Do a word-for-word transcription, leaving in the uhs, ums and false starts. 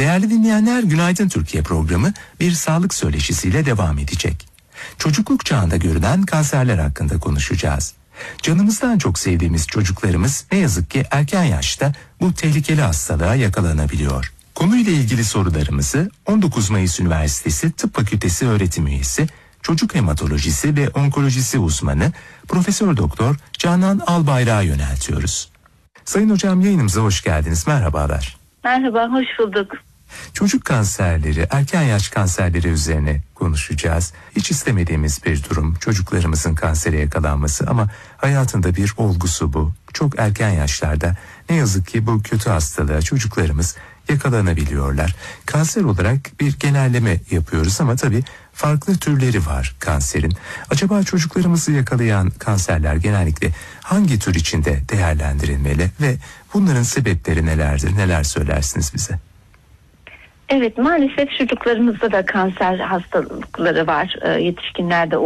Değerli dinleyenler, Günaydın Türkiye programı bir sağlık söyleşisiyle devam edecek. Çocukluk çağında görülen kanserler hakkında konuşacağız. Canımızdan çok sevdiğimiz çocuklarımız ne yazık ki erken yaşta bu tehlikeli hastalığa yakalanabiliyor. Konuyla ilgili sorularımızı on dokuz Mayıs Üniversitesi Tıp Fakültesi öğretim üyesi, çocuk hematolojisi ve onkolojisi uzmanı Profesör Doktor Canan Albayrak'a yöneltiyoruz. Sayın hocam, yayınımıza hoş geldiniz. Merhabalar. Merhaba, hoş bulduk. Çocuk kanserleri, erken yaş kanserleri üzerine konuşacağız. Hiç istemediğimiz bir durum çocuklarımızın kansere yakalanması, ama hayatında bir olgusu bu. Çok erken yaşlarda ne yazık ki bu kötü hastalığa çocuklarımız yakalanabiliyorlar. Kanser olarak bir genelleme yapıyoruz ama tabii farklı türleri var kanserin. Acaba çocuklarımızı yakalayan kanserler genellikle hangi tür içinde değerlendirilmeli ve bunların sebepleri nelerdir? Neler söylersiniz bize? Evet, maalesef çocuklarımızda da kanser hastalıkları var. Yetişkinlerde